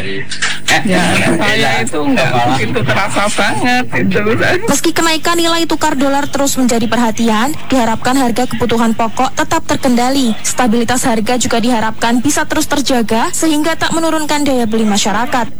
Ya, saya itu nggak begitu terasa banget itu. Meski kenaikan nilai tukar dolar terus menjadi perhatian, diharapkan harga kebutuhan pokok tetap terkendali. Stabilitas harga juga diharapkan bisa terus terjaga sehingga tak menurunkan daya beli masyarakat.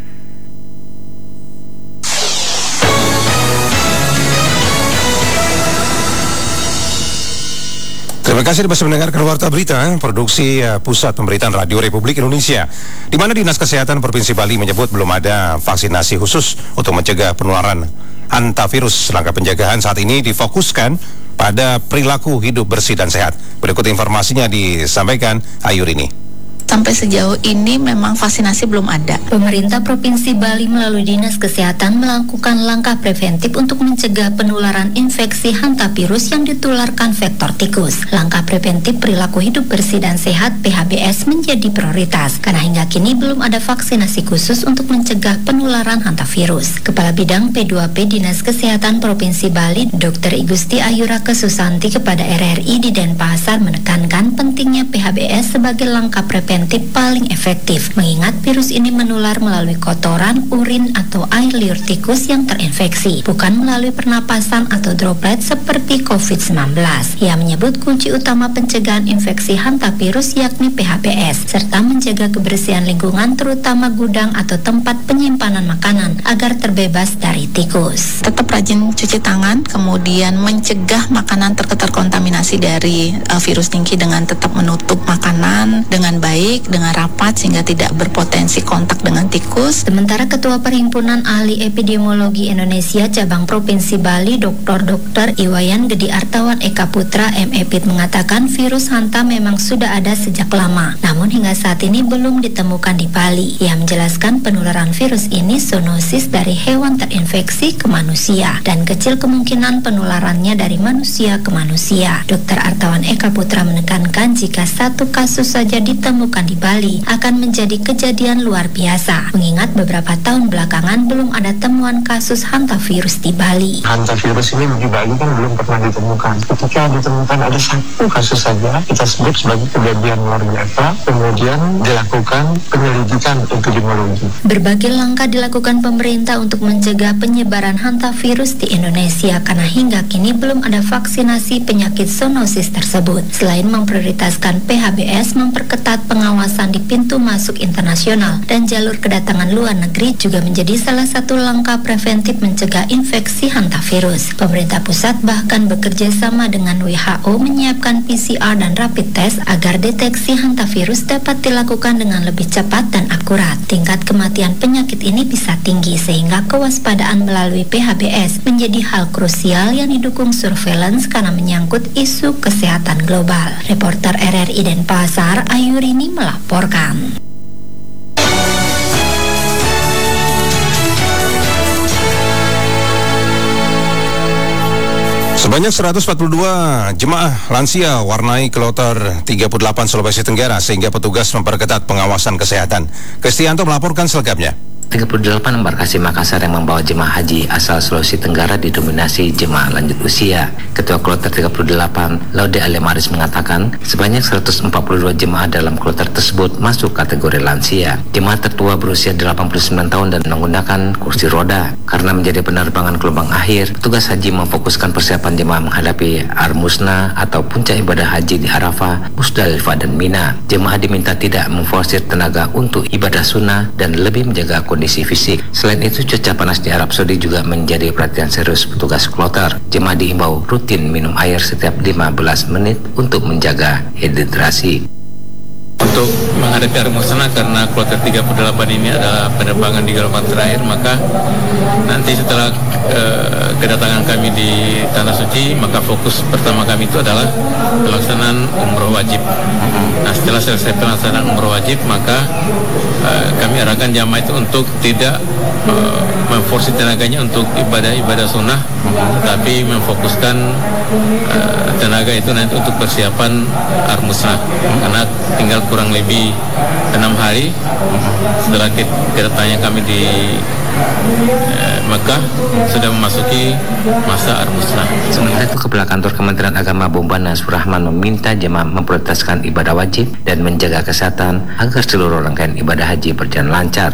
Terima kasih masih mendengarkan Warta Berita, produksi Pusat Pemberitaan Radio Republik Indonesia, di mana Dinas Kesehatan Provinsi Bali menyebut belum ada vaksinasi khusus untuk mencegah penularan hantavirus. Langkah pencegahan saat ini difokuskan pada perilaku hidup bersih dan sehat. Berikut informasinya disampaikan Ayu Rini. Sampai sejauh ini memang vaksinasi belum ada. Pemerintah Provinsi Bali melalui Dinas Kesehatan melakukan langkah preventif untuk mencegah penularan infeksi hantavirus yang ditularkan vektor tikus. Langkah preventif perilaku hidup bersih dan sehat PHBS menjadi prioritas karena hingga kini belum ada vaksinasi khusus untuk mencegah penularan hantavirus. Kepala Bidang P2P Dinas Kesehatan Provinsi Bali, Dr. Igusti Ayurake Susanti kepada RRI di Denpasar menekankan pentingnya PHBS sebagai langkah preventif paling efektif, mengingat virus ini menular melalui kotoran, urin, atau air liur tikus yang terinfeksi, bukan melalui pernapasan atau droplet seperti COVID-19. Ia menyebut kunci utama pencegahan infeksi hantavirus yakni PHBS, serta menjaga kebersihan lingkungan terutama gudang atau tempat penyimpanan makanan agar terbebas dari tikus. Tetap rajin cuci tangan, kemudian mencegah makanan terkontaminasi dari virus tinggi dengan tetap menutup makanan dengan baik, dengan rapat sehingga tidak berpotensi kontak dengan tikus. Sementara Ketua Perhimpunan Ahli Epidemiologi Indonesia Cabang Provinsi Bali, Dr. Iwayan Gedi Artawan Eka Putra MEPIT mengatakan virus hanta memang sudah ada sejak lama, namun hingga saat ini belum ditemukan di Bali. Ia menjelaskan penularan virus ini zoonosis dari hewan terinfeksi ke manusia dan kecil kemungkinan penularannya dari manusia ke manusia. Dr. Artawan Eka Putra menekankan jika satu kasus saja ditemukan di Bali akan menjadi kejadian luar biasa, mengingat beberapa tahun belakangan belum ada temuan kasus hantavirus di Bali. Hantavirus ini di Bali kan belum pernah ditemukan. Ketika ditemukan ada satu kasus saja, kita sebut sebagai kejadian luar biasa, kemudian dilakukan penyelidikan epidemiologi. Berbagai langkah dilakukan pemerintah untuk mencegah penyebaran hantavirus di Indonesia karena hingga kini belum ada vaksinasi penyakit zoonosis tersebut. Selain memprioritaskan PHBS, memperketat pengawasan di pintu masuk internasional dan jalur kedatangan luar negeri juga menjadi salah satu langkah preventif mencegah infeksi hantavirus. Pemerintah pusat bahkan bekerja sama dengan WHO menyiapkan PCR dan rapid test agar deteksi hantavirus dapat dilakukan dengan lebih cepat dan akurat. Tingkat kematian penyakit ini bisa tinggi sehingga kewaspadaan melalui PHBS menjadi hal krusial yang didukung surveillance karena menyangkut isu kesehatan global. Reporter RRI Denpasar, Ayu Rini melaporkan. Sebanyak 142 jemaah lansia warnai Kloter 38 Sulawesi Tenggara sehingga petugas memperketat pengawasan kesehatan. Kristianto melaporkan selengkapnya. 38 embarkasi Makassar yang membawa jemaah haji asal Sulawesi Tenggara didominasi jemaah lanjut usia. Ketua Kloter 38, Laude Alemaris mengatakan sebanyak 142 jemaah dalam kloter tersebut masuk kategori lansia. Jemaah tertua berusia 89 tahun dan menggunakan kursi roda. Karena menjadi penerbangan gelombang akhir, petugas haji memfokuskan persiapan jemaah menghadapi Armusna atau puncak ibadah haji di Arafah, Musdalifah dan Mina. Jemaah diminta tidak memforsir tenaga untuk ibadah sunnah dan lebih menjaga kondisi fisik. Selain itu, cuaca panas di Arab Saudi juga menjadi perhatian serius petugas kloter. Jemaah diimbau rutin minum air setiap 15 menit untuk menjaga hidrasi. Untuk menghadapi Armusna karena kloter 38 ini ada penerbangan di gelombang terakhir, maka nanti setelah kedatangan kami di Tanah Suci, maka fokus pertama kami itu adalah pelaksanaan umroh wajib. Nah, setelah selesai pelaksanaan umroh wajib, maka kami arahkan jamaah itu untuk tidak memforsi tenaganya untuk ibadah sunnah, tapi memfokuskan tenaga itu nanti untuk persiapan Armusna, karena tinggal kurang lebih 6 hari setelah kedatangannya kami di Mekah sudah memasuki masa Armusna. Sementara itu, Kepala Kantor Kementerian Agama Bombana Surahman meminta jemaah memprioritaskan ibadah wajib dan menjaga kesehatan agar seluruh rangkaian ibadah haji berjalan lancar.